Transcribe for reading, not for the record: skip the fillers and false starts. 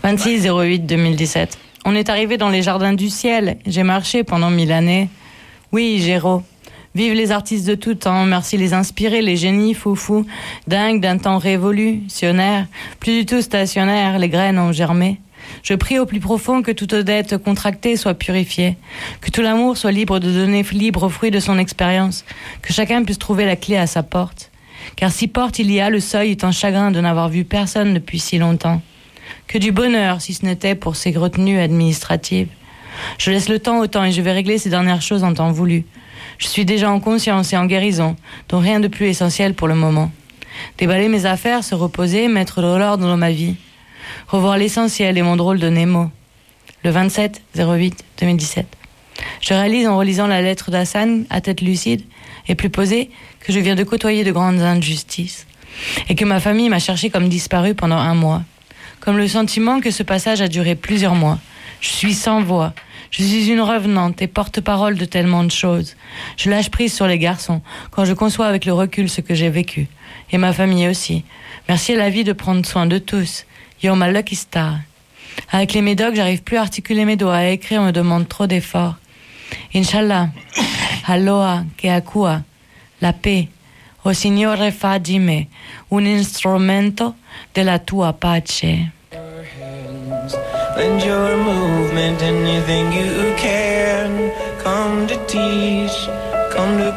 26/08/2017. On est arrivé dans les jardins du ciel. J'ai marché pendant 1000 années. Oui, Géraud. Vive les artistes de tout temps, merci les inspirés, les génies foufous, dingues d'un temps révolutionnaire, plus du tout stationnaire, les graines ont germé. Je prie au plus profond que toute dette contractée soit purifiée, que tout l'amour soit libre de donner libre fruit de son expérience, que chacun puisse trouver la clé à sa porte. Car si porte il y a, le seuil est un chagrin de n'avoir vu personne depuis si longtemps. Que du bonheur, si ce n'était pour ces retenues administratives. Je laisse le temps au temps et je vais régler ces dernières choses en temps voulu. Je suis déjà en conscience et en guérison, dont rien de plus essentiel pour le moment. Déballer mes affaires, se reposer, mettre de l'ordre dans ma vie. Revoir l'essentiel et mon drôle de Nemo. Le 27/08/2017. Je réalise en relisant la lettre d'Hassan, à tête lucide et plus posée, que je viens de côtoyer de grandes injustices. Et que ma famille m'a cherché comme disparu pendant 1 mois. Comme le sentiment que ce passage a duré plusieurs mois. Je suis sans voix. Je suis une revenante et porte-parole de tellement de choses. Je lâche prise sur les garçons quand je conçois avec le recul ce que j'ai vécu. Et ma famille aussi. Merci à la vie de prendre soin de tous. You're my lucky star. Avec les médocs, j'arrive plus à articuler mes doigts. À écrire, on me demande trop d'efforts. Inch'Allah. Aloha, Keakua. La paix. O Signore fa di me un instrumento della tua pace. Lend your movement anything you can. Come to teach, come to